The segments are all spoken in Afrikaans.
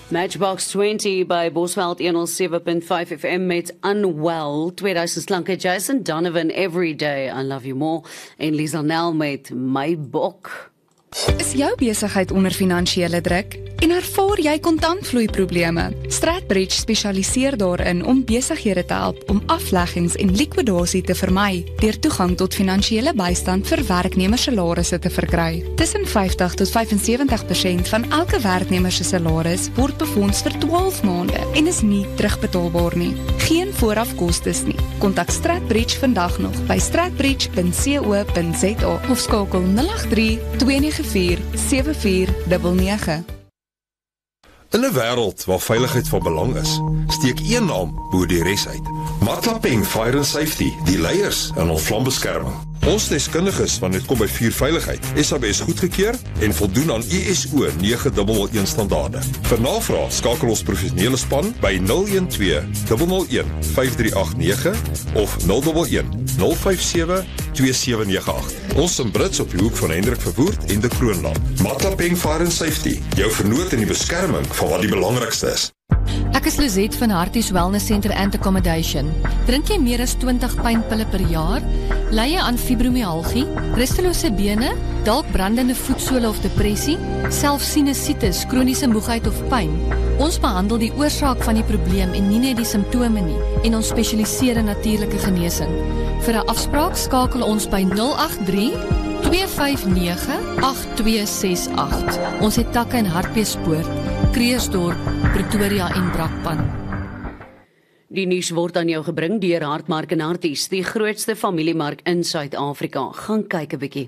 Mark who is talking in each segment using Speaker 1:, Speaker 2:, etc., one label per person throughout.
Speaker 1: Matchbox 20 by Bosveld 107.5 FM met Unwell, 2000 slanke Jason Donovan, Every Day I Love You More en Lisa Nel met My Bok.
Speaker 2: Is jou besigheid onder finansiële druk en ervaar jy kontantvloeiprobleme? Stratbridge spesialiseer daarin om besighede te help om afleggings en likwidasie te vermy deur toegang tot finansiële bystand vir werknemersalarisse te verkry. Tussen 50 tot 75% van elke werknemer se salaris word befonds vir 12 maande en is nie terugbetaalbaar nie. Geen voorafkostes nie. Kontak Stratbridge vandag nog by stratbridge.co.za of skakel 083 294 7499.
Speaker 3: In 'n wêreld waar veiligheid van belang is, steek een naam bo die res uit. Matlapeng Fire and Safety, die leiers in ons vlambeskerming. Ons deskundiges van dit kom by vuurveiligheid, SABS goedgekeur en voldoen aan ISO 9001 standaarde. Vir navraag skakel ons professionele span by 012 001 5389 of 011 057 2798. Ons in Brits op die hoek van Hendrik Verwoerd en de Kroonland. Matlapeng Fire and Safety, jou vernoot in die beskerming van wat die belangrikste is.
Speaker 4: Ek is Lizette van Harties Wellness Center and Accommodation. Drink jy meer as 20 pynpille per jaar? Ly jy aan fibromyalgie, rustelose bene, dalk brandende voetsole of depressie, selfs sinusitis, kroniese moegheid of pyn? Ons behandel die oorsaak van die probleem en nie net die simptome nie, en ons spesialiseer in natuurlike genesing. Vir 'n afspraak skakel ons by 083 259 8268. Ons het takke in Hartbeespoort, Kreersdorp, Pretoria en Brakpan.
Speaker 1: Die nuus word aan jou gebring deur Hartmark en Harties, die grootste familiemark in Suid-Afrika. Gaan kyk 'n bietjie.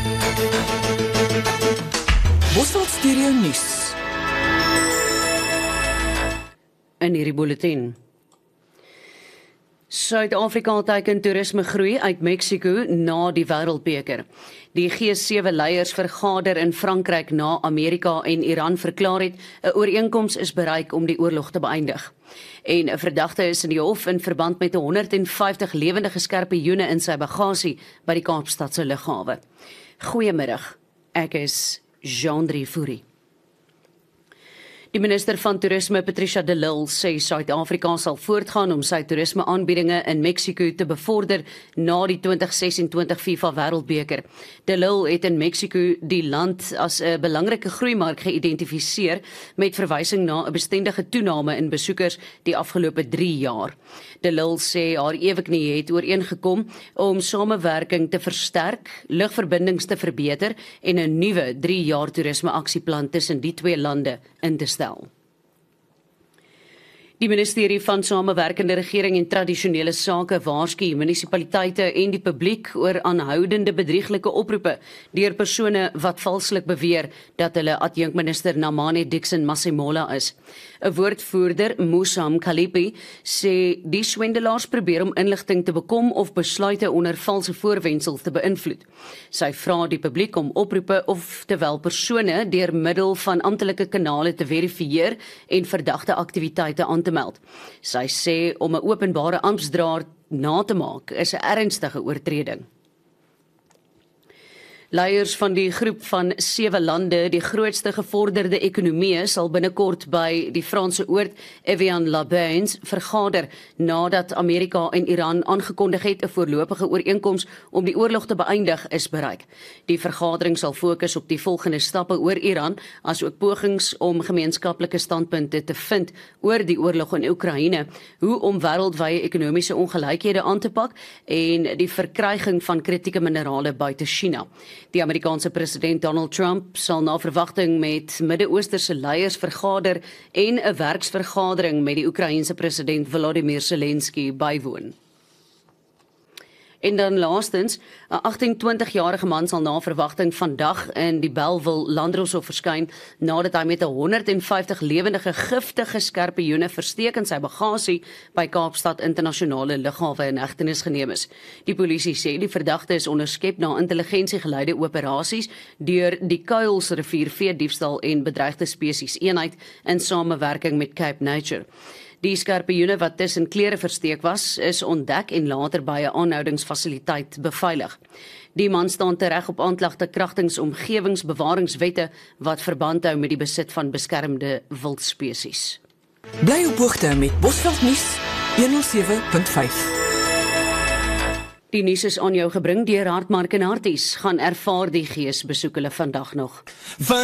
Speaker 5: Bosveld Studio Nuus.
Speaker 1: In hierdie bulletin. Suid-Afrika teiken toerisme groei uit Mexiko na die Wêreldbeker. Die G7 leiers vergader in Frankryk na Amerika en Iran verklaar het 'n ooreenkoms is bereik om die oorlog te beëindig. En 'n verdagte is in die hof in verband met 150 lewendige skorpioene in sy bagasie by die Kaapstadse lughawe. Goeiemiddag. Ek is Jean-Drie Fourie. Die minister van Toerisme, Patricia de Lille, sê Suid-Afrika sal voortgaan om sy toerisme-aanbiedinge in Mexiko te bevorder na die 2026 FIFA Wêreldbeker. De Lille het in Mexiko die land as 'n belangrike groeimark geïdentifiseer met verwysing na 'n bestendige toename in besoekers die afgelope 3 jaar. De Lille sê haar eweknie het ooreengekom om samewerking te versterk, lugverbindings te verbeter en 'n nuwe 3-jaar toerisme-aksieplan tussen die twee lande in te stel. Die ministerie van Samewerkende Regering en Tradisionele Sake waarsku munisipaliteite en die publiek oor aanhoudende bedrieglike oproepe deur persone wat valslik beweer dat hulle adjunkminister Namane Dixon Masemola is. 'n Woordvoerder, Musam Kalipi, sê die swendelaars probeer om inligting te bekom of besluite onder valse voorwendsels te beïnvloed. Sy vra die publiek om oproepe of terwyl persone deur middel van amptelike kanale te verifieer en verdagte aktiwiteite aan te meld. Sy sê om 'n openbare amptdraer na te maak is 'n ernstige oortreding. Leiers van die groep van 7 lande, die grootste gevorderde ekonomieë, sal binnekort by die Franse oord Evian-les-Bains vergader nadat Amerika en Iran aangekondig het 'n voorlopige ooreenkoms om die oorlog te beëindig is bereik. Die vergadering sal fokus op die volgende stappe oor Iran, asook pogings om gemeenskaplike standpunte te vind oor die oorlog in Oekraïne, hoe om wêreldwye ekonomiese ongelykhede aan te pak en die verkryging van kritieke minerale buite China. Die Amerikaanse president Donald Trump sal na verwagting met Midde-Oosterse leiers vergader en 'n werksvergadering met die Oekraïense president Volodymyr Zelensky bywoon. En dan laastens, 'n 28-jarige man sal na verwagting vandag in die Bellville Landdroshof verskyn nadat hy met 150 lewendige giftige skorpioene versteek in sy bagasie by Kaapstad Internasionale Lughawe in hegtenis geneem is. Die polisie sê die verdagte is onderskep na intelligensiegeleide operasies deur die Kuilsrivier veediefstal en bedreigde spesies eenheid in samewerking met Cape Nature. Die skorpioene wat tussen klere versteek was, is ontdek en later by 'n aanhoudingsfasiliteit beveilig. Die man staan tereg op aanklagte kragtens omgewingsbewaringswette wat verband hou met die besit van beskermde wildspesies.
Speaker 5: Bly op hoogte met Bosveld nuus 107.5.
Speaker 1: Die nuus is aan jou gebring deur Hartmark en Harties. Gaan ervaar die gees, besoek hulle vandag nog.